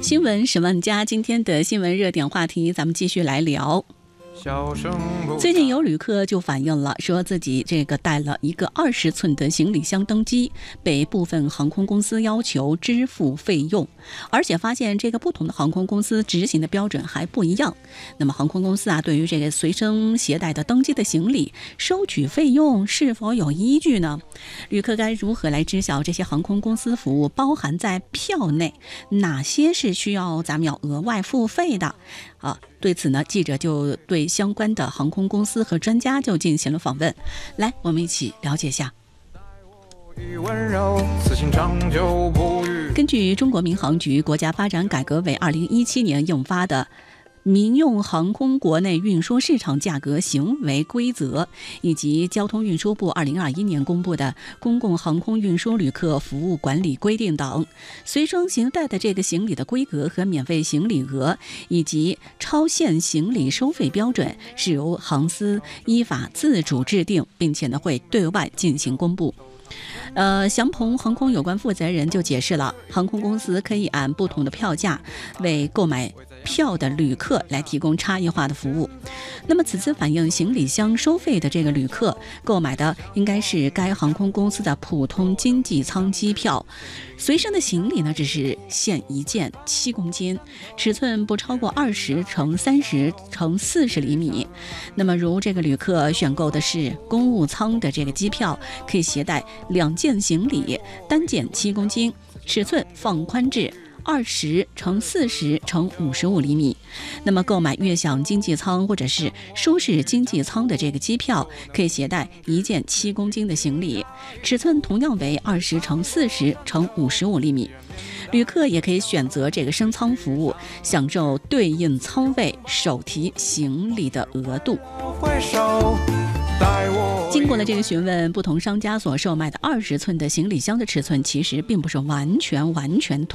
新闻10万加，今天的新闻热点话题，咱们继续来聊。最近有旅客就反映了，说自己带了一个20寸的行李箱登机，被部分航空公司要求支付费用，而且发现不同的航空公司执行的标准还不一样。那么航空公司对于随身携带的登机的行李收取费用是否有依据呢？旅客该如何来知晓这些航空公司服务包含在票内，哪些是需要咱们要额外付费的？对此呢，记者就对相关的航空公司和专家就进行了访问。来，我们一起了解一下。根据中国民航局国家发展改革委2017年印发的民用航空国内运输市场价格行为规则，以及交通运输部2021年公布的公共航空运输旅客服务管理规定等，随身携带的行李的规格和免费行李额以及超限行李收费标准是由航司依法自主制定，并且呢会对外进行公布。祥鹏航空有关负责人就解释了，航空公司可以按不同的票价为购买票的旅客来提供差异化的服务。那么此次反映行李箱收费的旅客购买的应该是该航空公司的普通经济舱机票，随身的行李呢只是限一件7公斤，尺寸不超过20×30×40厘米。那么如旅客选购的是公务舱的机票，可以携带2件行李，单件7公斤，尺寸放宽至20×40×55厘米。那么购买悦享经济舱或者是舒适经济舱的机票，可以携带1件7公斤的行李，尺寸同样为20×40×55厘米。旅客也可以选择升舱服务，享受对应舱位手提行李的额度。经过了询问，不同商家所售卖的20寸的行李箱的尺寸其实并不是完全